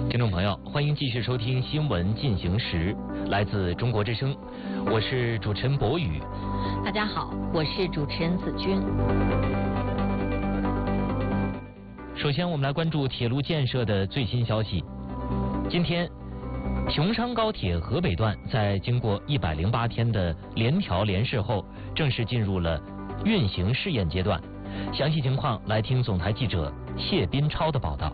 听众朋友，欢迎继续收听《新闻进行时》，来自中国之声，我是主持人博宇。 大家好，我是主持人子君。 首先，我们来关注铁路建设的最新消息。今天，琼山高铁河北段在经过108天的联调联试后，正式进入了运行试验阶段。详细情况来听总台记者谢斌超的报道。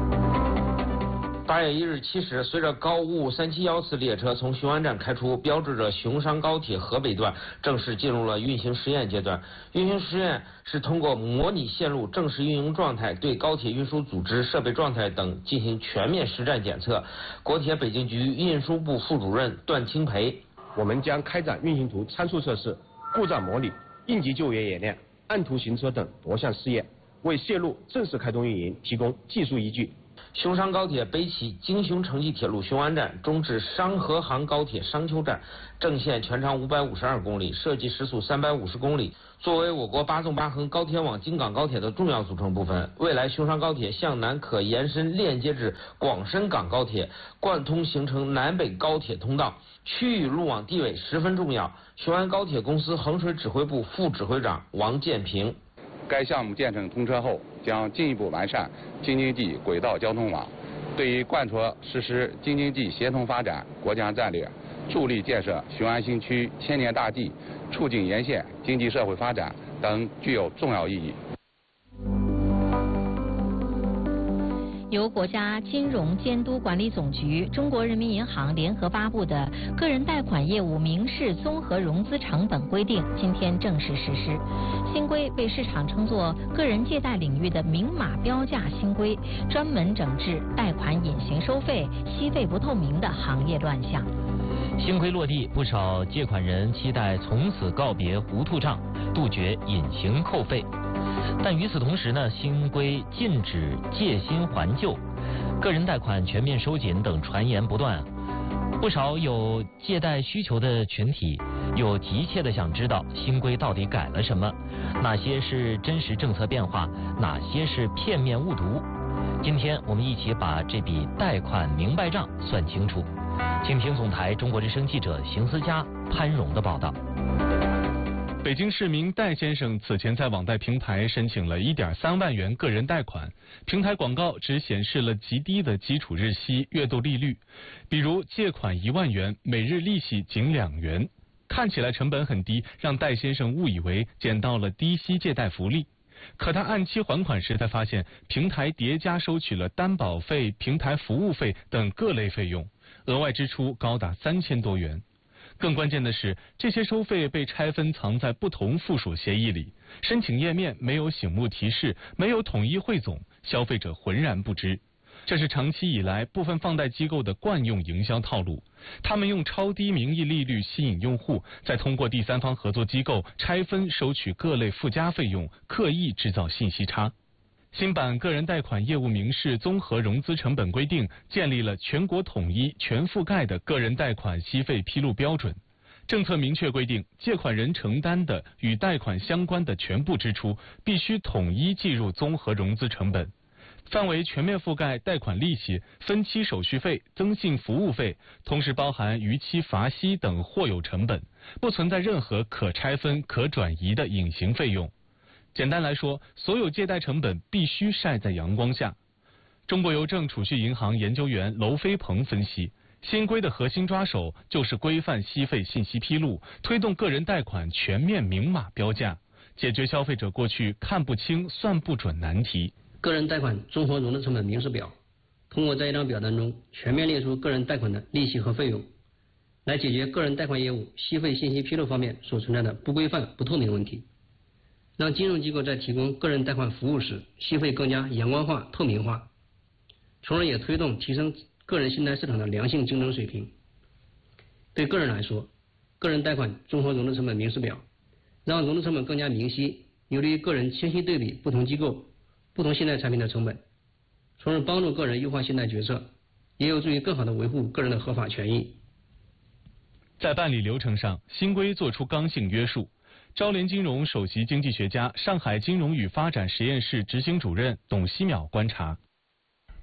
8月1日7时，随着高雾3714次列车从雄安站开出，标志着琼山高铁河北段正式进入了运行实验阶段。运行实验是通过模拟线路正式运营状态，对高铁运输组织、设备状态等进行全面实战检测。国铁北京局运输部副主任段清培： 我们将开展运行图参数测试、故障模拟、应急救援演练、按图行车等多项试验，为线路正式开通运营提供技术依据。 雄山高铁北起京雄城际铁路雄安站，中至商河杭高铁商丘站，正线全长552公里，设计时速350公里。作为我国8纵8横高铁网京港高铁的重要组成部分，未来雄山高铁向南可延伸链接至广深港高铁，贯通形成南北高铁通道，区域路网地位十分重要。雄安高铁公司衡水指挥部副指挥长王建平： 该项目建成通车后，将进一步完善京津冀轨道交通网，对于贯彻实施京津冀协同发展国家战略，助力建设雄安新区千年大计，促进沿线经济社会发展等具有重要意义。 由国家金融监督管理总局、中国人民银行联合发布的《个人贷款业务明示综合融资成本规定》今天正式实施。新规被市场称作个人借贷领域的明码标价新规，专门整治贷款隐形收费、息费不透明的行业乱象。 新规落地，不少借款人期待从此告别糊涂账，杜绝隐形扣费。但与此同时呢，新规禁止借新还旧、个人贷款全面收紧等传言不断。不少有借贷需求的群体又急切地想知道新规到底改了什么，哪些是真实政策变化，哪些是片面误读。今天我们一起把这笔贷款明白账算清楚。请听总台中国之声记者邢思佳、潘荣的报道。 北京市民戴先生此前在网贷平台申请了1.3万元个人贷款，平台广告只显示了极低的基础日息、月度利率，比如借款1万元，每日利息仅2元，看起来成本很低，让戴先生误以为捡到了低息借贷福利。可他按期还款时才发现，平台叠加收取了担保费、平台服务费等各类费用，额外支出高达3000多元。更关键的是，这些收费被拆分藏在不同附属协议里，申请页面没有醒目提示，没有统一汇总，消费者浑然不知。这是长期以来部分放贷机构的惯用营销套路，他们用超低名义利率吸引用户，再通过第三方合作机构拆分收取各类附加费用，刻意制造信息差。新版个人贷款业务明示综合融资成本规定建立了全国统一、全覆盖的个人贷款息费披露标准。政策明确规定，借款人承担的与贷款相关的全部支出必须统一计入综合融资成本，范围全面覆盖贷款利息、分期手续费、增信服务费，同时包含逾期罚息等或有成本，不存在任何可拆分、可转移的隐形费用。简单来说，所有借贷成本必须晒在阳光下。中国邮政储蓄银行研究员娄飞鹏分析，新规的核心抓手就是规范息费信息披露，推动个人贷款全面明码标价，解决消费者过去看不清、算不准难题。 个人贷款综合融资成本明示表，通过在一张表单中全面列出个人贷款的利息和费用，来解决个人贷款业务息费信息披露方面所存在的不规范、不透明问题，让金融机构在提供个人贷款服务时，息费更加阳光化、透明化，从而也推动提升个人信贷市场的良性竞争水平。对个人来说，个人贷款综合融资成本明示表让融资成本更加明晰，有利于个人清晰对比不同机构、不同信贷产品的成本，从而帮助个人优化信贷决策，也有助于更好地维护个人的合法权益。 在办理流程上，新规作出刚性约束。招联金融首席经济学家、上海金融与发展实验室执行主任董希淼观察，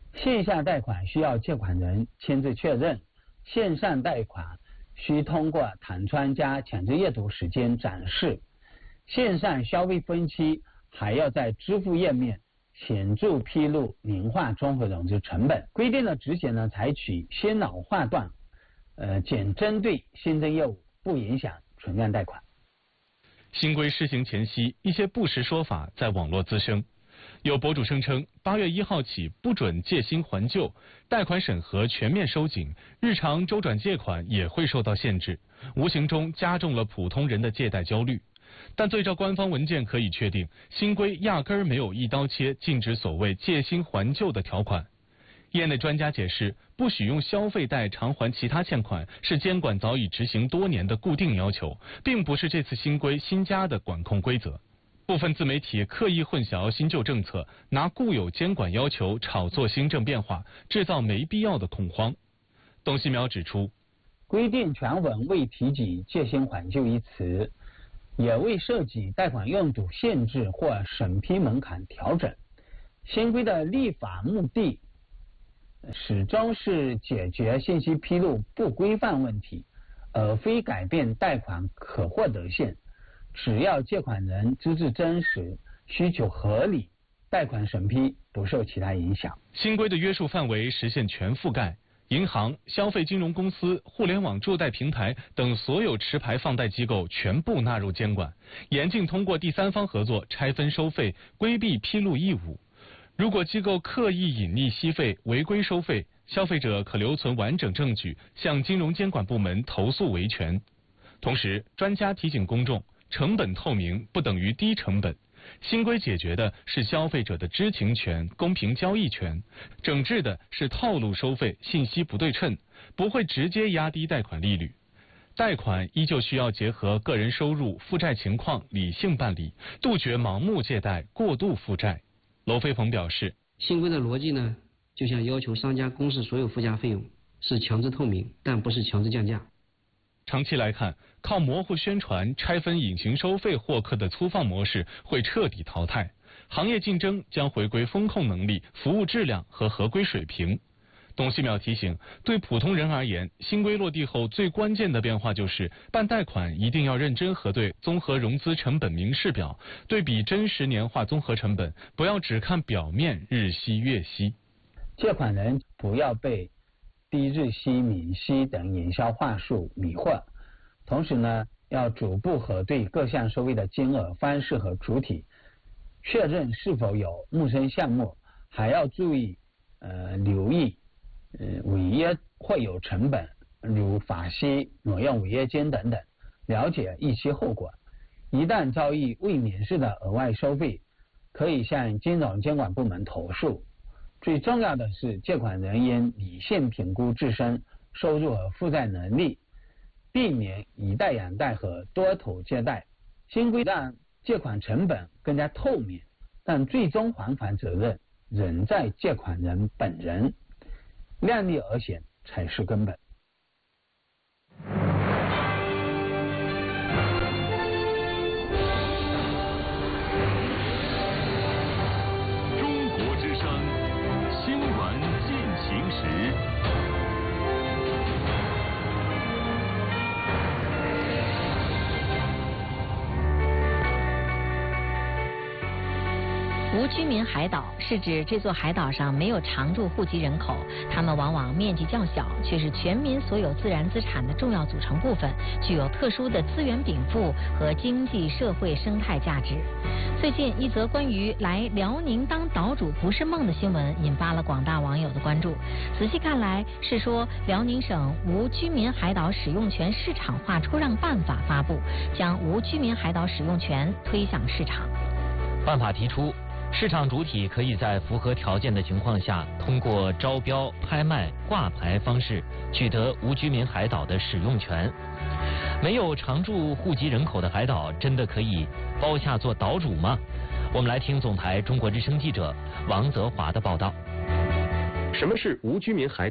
线下贷款需要借款人亲自确认，线上贷款需通过弹窗加强制阅读时间展示。线上消费分期还要在支付页面显著披露年化综合融资成本。规定的执行呢，采取先老划断，仅针对新增业务，不影响存量贷款。 新规施行前夕，一些不实说法在网络滋生。有博主声称，8月1号起不准借新还旧，贷款审核全面收紧，日常周转借款也会受到限制，无形中加重了普通人的借贷焦虑。但对照官方文件可以确定，新规压根儿没有一刀切禁止所谓借新还旧的条款。业内专家解释，不许用消费贷偿还其他欠款是监管早已执行多年的固定要求，并不是这次新规新加的管控规则。部分自媒体刻意混淆新旧政策，拿固有监管要求炒作新政变化，制造没必要的恐慌。董希苗指出， 规定全文未提及借新还旧一词，也未涉及贷款用途限制或审批门槛调整。新规的立法目的始终是解决信息披露不规范问题，而非改变贷款可获得性。只要借款人资质真实、需求合理，贷款审批不受其他影响。 新规的约束范围实现全覆盖，银行、消费金融公司、互联网助贷平台等所有持牌放贷机构全部纳入监管，严禁通过第三方合作拆分收费，规避披露义务。如果机构刻意隐匿息费、违规收费，消费者可留存完整证据，向金融监管部门投诉维权。同时，专家提醒公众，成本透明不等于低成本。新规解决的是消费者的知情权、公平交易权，整治的是套路收费、信息不对称，不会直接压低贷款利率。贷款依旧需要结合个人收入、负债情况理性办理，杜绝盲目借贷、过度负债。娄飞鹏表示， 新规的逻辑呢，就像要求商家公示所有附加费用，是强制透明，但不是强制降价。 长期来看，靠模糊宣传、拆分隐形收费获客的粗放模式会彻底淘汰，行业竞争将回归风控能力、服务质量和合规水平。董希苗提醒，对普通人而言，新规落地后最关键的变化就是办贷款一定要认真核对综合融资成本明示表，对比真实年化综合成本，不要只看表面日息月息。 借款人不要被低日息、免息等营销话术迷惑，同时呢，要逐步核对各项收费的金额、方式和主体，确认是否有陌生项目，还要注意留意违约会有成本，如法息、挪用违约金等等，了解预期后果。一旦遭遇未免示的额外收费，可以向金融监管部门投诉。最重要的是，借款人应理性评估自身收入和负债能力，避免以贷养贷和多头借贷。新规让借款成本更加透明，但最终还款责任仍在借款人本人，量力而行才是根本。 无居民海岛是指这座海岛上没有常住户籍人口，他们往往面积较小，却是全民所有自然资产的重要组成部分，具有特殊的资源禀赋和经济社会生态价值。最近一则关于来辽宁当岛主不是梦的新闻引发了广大网友的关注。仔细看来是说辽宁省无居民海岛使用权市场化出让办法发布，将无居民海岛使用权推向市场。 办法提出，市场主体可以在符合条件的情况下，通过招标、拍卖、挂牌方式取得无居民海岛的使用权。没有常住户籍人口的海岛，真的可以包下做岛主吗？我们来听总台中国之声记者王泽华的报道。 什么是无居民海岛？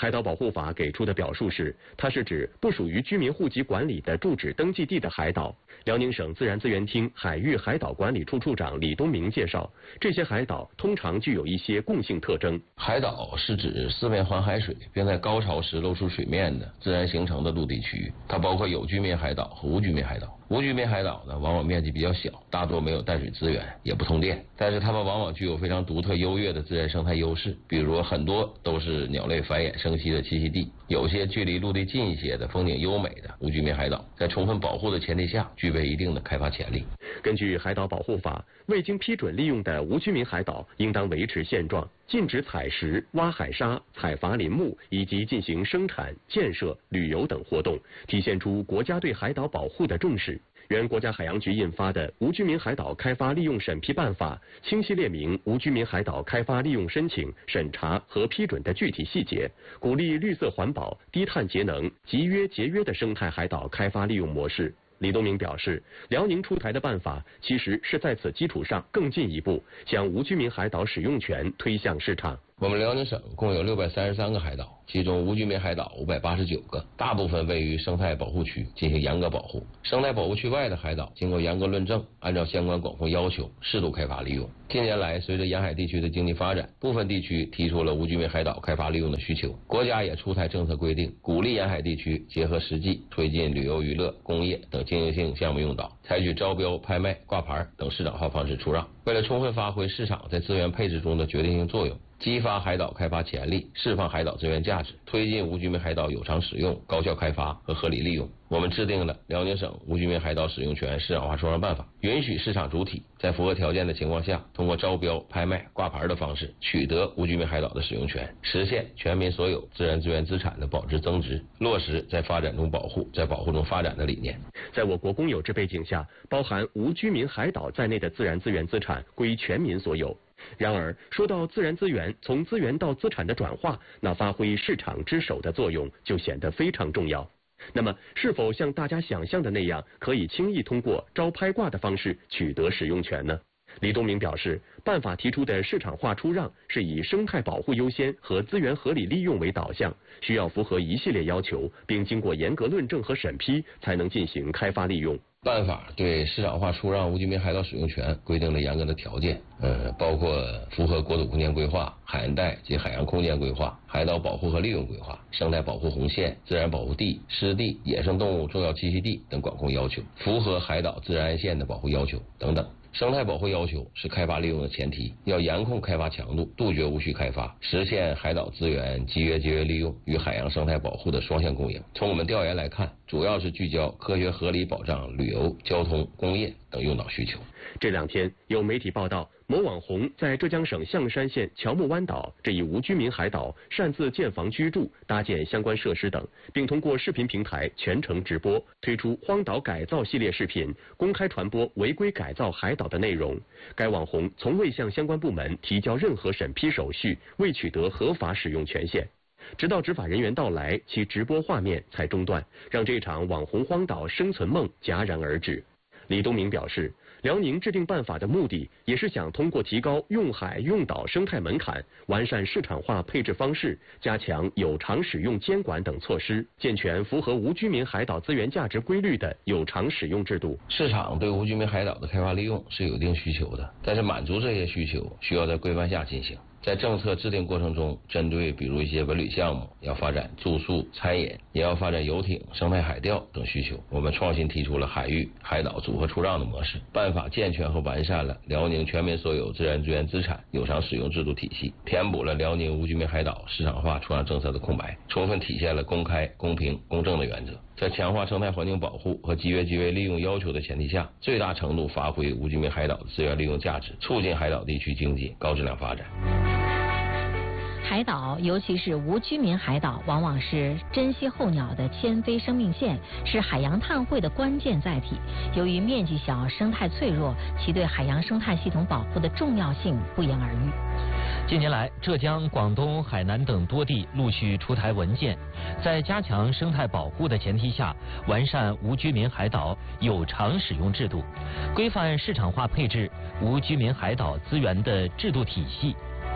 海岛保护法给出的表述是，它是指不属于居民户籍管理的住址登记地的海岛。辽宁省自然资源厅海域海岛管理处处长李东明介绍，这些海岛通常具有一些共性特征。 海岛是指四面环海水，并在高潮时露出水面的自然形成的陆地区域，它包括有居民海岛和无居民海岛。无居民海岛呢，往往面积比较小，大多没有淡水资源，也不通电，但是它们往往具有非常独特优越的自然生态优势，比如很多都是鸟类繁衍生息的栖息地。有些距离陆地近一些的风景优美的无居民海岛，在充分保护的前提下，具备一定的开发潜力。 根据海岛保护法，未经批准利用的无居民海岛应当维持现状，禁止采石、挖海沙、采伐林木以及进行生产、建设、旅游等活动，体现出国家对海岛保护的重视。原国家海洋局印发的《无居民海岛开发利用审批办法》清晰列明无居民海岛开发利用申请、审查和批准的具体细节，鼓励绿色环保、低碳节能、集约节约的生态海岛开发利用模式。李东明表示，辽宁出台的办法其实是在此基础上更进一步，将无居民海岛使用权推向市场。 我们辽宁省共有633个海岛，其中无居民海岛589个，大部分位于生态保护区进行严格保护。生态保护区外的海岛经过严格论证，按照相关管控要求适度开发利用。近年来，随着沿海地区的经济发展，部分地区提出了无居民海岛开发利用的需求，国家也出台政策规定，鼓励沿海地区结合实际，推进旅游娱乐、工业等经营性项目用岛，采取招标、拍卖、挂牌等市场化方式出让。为了充分发挥市场在资源配置中的决定性作用，激发海岛开发潜力，释放海岛资源价值，推进无居民海岛有偿使用、高效开发和合理利用，我们制定了辽宁省无居民海岛使用权市场化出让办法，允许市场主体在符合条件的情况下，通过招标、拍卖、挂牌的方式取得无居民海岛的使用权，实现全民所有自然资源资产的保值增值，落实在发展中保护、在保护中发展的理念。 在我国公有制背景下，包含无居民海岛在内的自然资源资产归全民所有。然而，说到自然资源从资源到资产的转化，那发挥市场之首的作用就显得非常重要。那么，是否像大家想象的那样，可以轻易通过招拍挂的方式取得使用权呢？李东明表示，办法提出的市场化出让是以生态保护优先和资源合理利用为导向，需要符合一系列要求，并经过严格论证和审批，才能进行开发利用。 办法对市场化出让无居民海岛使用权规定了严格的条件，包括符合国土空间规划、海岸带及海洋空间规划、海岛保护和利用规划、生态保护红线、自然保护地、湿地、野生动物重要栖息地等管控要求，符合海岛自然岸线的保护要求等等。生态保护要求是开发利用的前提，要严控开发强度，杜绝无序开发，实现海岛资源集约节约利用与海洋生态保护的双向共赢。从我们调研来看，主要是聚焦科学合理保障旅游、交通、工业等用岛需求。 这两天有媒体报道，某网红在浙江省象山县乔木湾岛这一无居民海岛擅自建房居住、搭建相关设施等，并通过视频平台全程直播，推出荒岛改造系列视频，公开传播违规改造海岛的内容。该网红从未向相关部门提交任何审批手续，未取得合法使用权限。直到执法人员到来，其直播画面才中断，让这场网红荒岛生存梦戛然而止。李东明表示，辽宁制定办法的目的也是想通过提高用海用岛生态门槛，完善市场化配置方式，加强有偿使用监管等措施，健全符合无居民海岛资源价值规律的有偿使用制度。 市场对无居民海岛的开发利用是有一定需求的，但是满足这些需求需要在规范下进行。在政策制定过程中，针对比如一些文旅项目，要发展住宿、餐饮，也要发展游艇、生态海钓等需求，我们创新提出了海域、海岛组合出让的模式。办法健全和完善了辽宁全民所有自然资源资产有偿使用制度体系，填补了辽宁无居民海岛市场化出让政策的空白，充分体现了公开、公平、公正的原则。在强化生态环境保护和集约利用要求的前提下，最大程度发挥无居民海岛的资源利用价值，促进海岛地区经济高质量发展。 海岛，尤其是无居民海岛，往往是珍稀候鸟的迁飞生命线，是海洋碳汇的关键载体。由于面积小、生态脆弱，其对海洋生态系统保护的重要性不言而喻。 近年来，浙江、广东、海南等多地陆续出台文件，在加强生态保护的前提下，完善无居民海岛有偿使用制度，规范市场化配置无居民海岛资源的制度体系。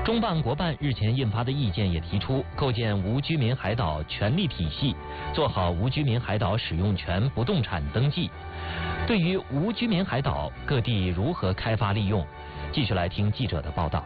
中办国办日前印发的意见也提出，构建无居民海岛权利体系，做好无居民海岛使用权不动产登记。对于无居民海岛，各地如何开发利用？继续来听记者的报道。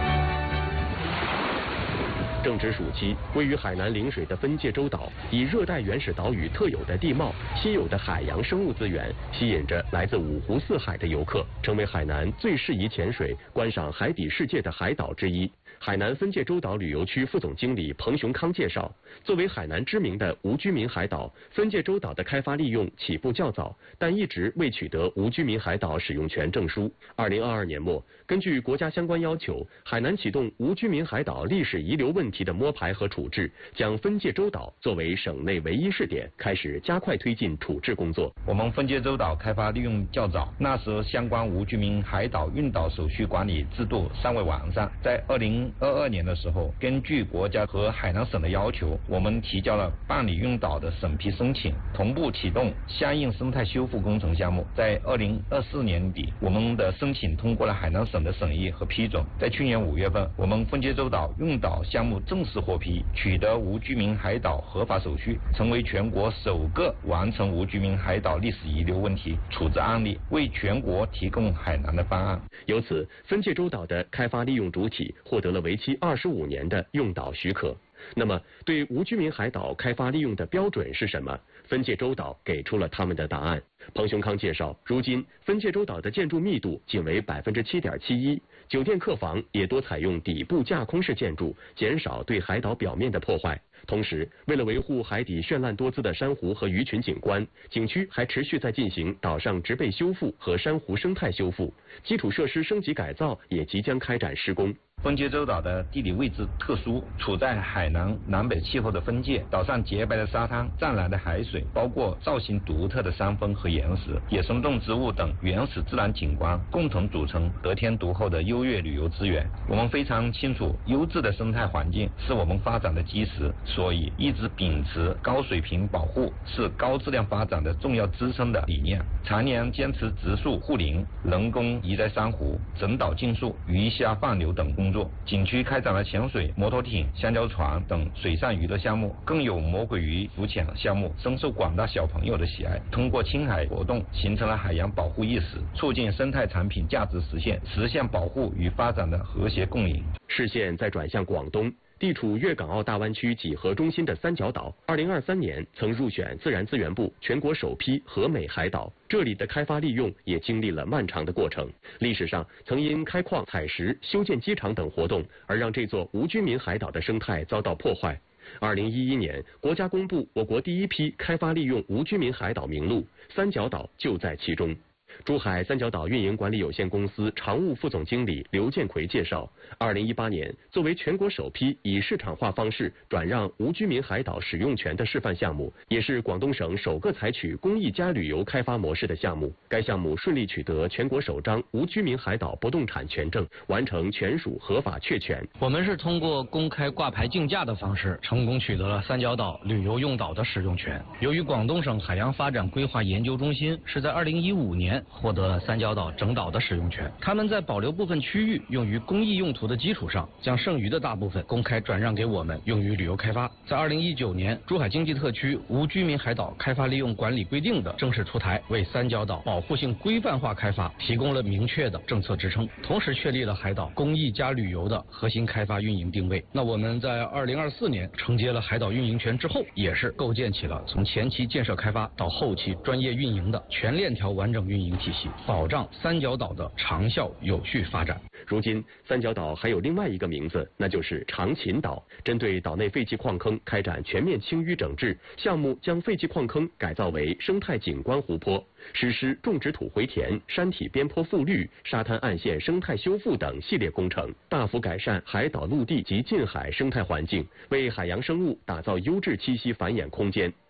正值暑期，位于海南陵水的分界洲岛，以热带原始岛屿特有的地貌、稀有的海洋生物资源，吸引着来自五湖四海的游客，成为海南最适宜潜水、观赏海底世界的海岛之一。海南分界洲岛旅游区副总经理彭雄康介绍，作为海南知名的无居民海岛，分界洲岛的开发利用起步较早，但一直未取得无居民海岛使用权证书。2022年末，根据国家相关要求，海南启动无居民海岛历史遗留问题的摸排和处置，将分界洲岛作为省内唯一试点，开始加快推进处置工作。 我们分界洲岛开发利用较早，那时候相关无居民海岛运岛手续管理制度尚未完善。在2022年的时候，根据国家和海南省的要求，我们提交了办理运岛的审批申请，同步启动相应生态修复工程项目。在2024年底，我们的申请通过了海南省的审议和批准。在去年5月份，我们分界洲岛运岛项目正式获批，取得无居民海岛合法手续，成为全国首个完成无居民海岛历史遗留问题处置案例，为全国提供海南的方案。 由此，分界洲岛的开发利用主体获得了为期25年的用岛许可。那么，对无居民海岛开发利用的标准是什么？分界洲岛给出了他们的答案。彭雄康介绍，如今分界洲岛的建筑密度仅为7.71%，酒店客房也多采用底部架空式建筑，减少对海岛表面的破坏。同时，为了维护海底绚烂多姿的珊瑚和鱼群景观，景区还持续在进行岛上植被修复和珊瑚生态修复，基础设施升级改造也即将开展施工。 分界洲岛的地理位置特殊，处在海南南北气候的分界，岛上洁白的沙滩、湛蓝的海水，包括造型独特的山峰和岩石、野生动植物等原始自然景观，共同组成得天独厚的优越旅游资源。我们非常清楚，优质的生态环境是我们发展的基石，所以一直秉持高水平保护是高质量发展的重要支撑的理念，常年坚持植树护林、人工移栽珊瑚、整岛禁树、鱼虾放流等工作。景区开展了潜水、摩托艇、香蕉船等水上娱乐项目，更有魔鬼鱼浮潜项目，深受广大小朋友的喜爱。通过青海活动，形成了海洋保护意识，促进生态产品价值实现保护与发展的和谐共赢。 视线再转向广东。地处粤港澳大湾区几何中心的三角岛，2023年曾入选自然资源部全国首批和美海岛。这里的开发利用也经历了漫长的过程，历史上曾因开矿、采石、修建机场等活动，而让这座无居民海岛的生态遭到破坏。2011年，国家公布我国第一批开发利用无居民海岛名录，三角岛就在其中。珠海三角岛运营管理有限公司常务副总经理刘建奎介绍，2018年作为全国首批以市场化方式转让无居民海岛使用权的示范项目，也是广东省首个采取公益加旅游开发模式的项目。该项目顺利取得全国首张无居民海岛不动产权证，完成权属合法确权。 我们是通过公开挂牌竞价的方式，成功取得了三角岛旅游用岛的使用权。由于广东省海洋发展规划研究中心是在2015年获得了三角岛整岛的使用权，他们在保留部分区域用于公益用途的基础上，将剩余的大部分公开转让给我们，用于旅游开发。在2019年，珠海经济特区无居民海岛开发利用管理规定的正式出台，为三角岛保护性规范化开发提供了明确的政策支撑，同时确立了海岛公益加旅游的核心开发运营定位。那我们在2024年承接了海岛运营权之后，也是构建起了从前期建设开发到后期专业运营的全链条完整运营体系，保障三角岛的长效有序发展。 如今，三角岛还有另外一个名字，那就是长琴岛。针对岛内废弃矿坑开展全面清淤整治项目，将废弃矿坑改造为生态景观湖泊，实施种植土回填、山体边坡复绿、沙滩岸线生态修复等系列工程，大幅改善海岛陆地及近海生态环境，为海洋生物打造优质栖息繁衍空间。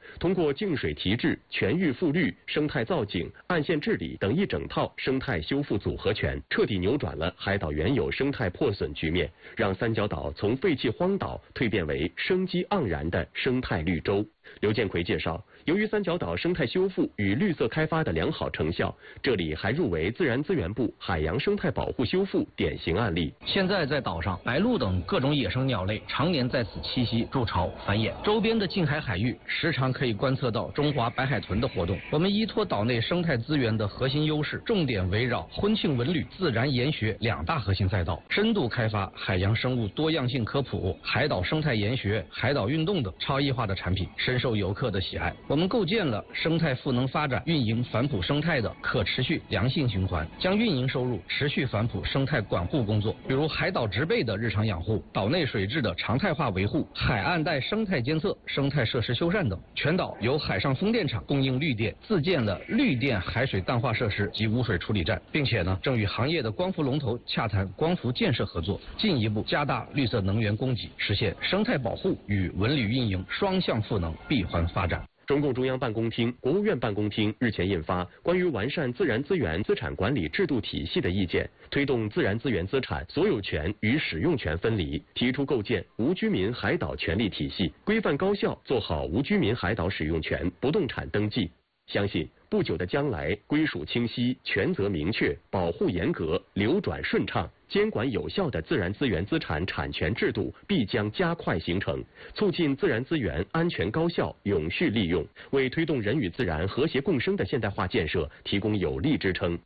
通过净水提质、全域复绿、生态造景、岸线治理等一整套生态修复组合拳，彻底扭转了海岛原有生态破损局面，让三角岛从废弃荒岛蜕变为生机盎然的生态绿洲。刘建奎介绍，由于三角岛生态修复与绿色开发的良好成效，这里还入围自然资源部海洋生态保护修复典型案例。 现在在岛上，白鹭等各种野生鸟类常年在此栖息、筑巢、繁衍，周边的近海海域时常可以观测到中华白海豚的活动。我们依托岛内生态资源的核心优势，重点围绕婚庆文旅、自然研学两大核心赛道，深度开发海洋生物多样性科普、海岛生态研学、海岛运动等超异化的产品，深受游客的喜爱。我们构建了生态赋能发展、运营反哺生态的可持续良性循环，将运营收入持续反哺生态管护工作，比如海岛植被的日常养护、岛内水质的常态化维护、海岸带生态监测、生态设施修缮等。全岛由海上风电场供应绿电，自建了绿电海水淡化设施及污水处理站，并且正与行业的光伏龙头洽谈光伏建设合作，进一步加大绿色能源供给，实现生态保护与文旅运营双向赋能闭环发展。 中共中央办公厅、国务院办公厅日前印发《关于完善自然资源资产管理制度体系的意见》，推动自然资源资产所有权与使用权分离，提出构建无居民海岛权利体系，规范高效做好无居民海岛使用权不动产登记。相信不久的将来，归属清晰、权责明确、保护严格、流转顺畅、监管有效的自然资源资产产权制度必将加快形成，促进自然资源安全高效永续利用，为推动人与自然和谐共生的现代化建设提供有力支撑。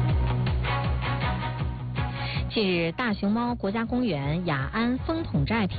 近日，大熊猫国家公园雅安风筒寨